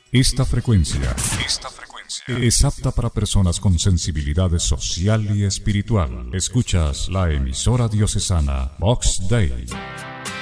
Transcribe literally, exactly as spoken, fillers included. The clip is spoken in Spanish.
Esta frecuencia, esta frecuencia es apta para personas con sensibilidad social y espiritual. Escuchas la emisora diocesana Vox Dei.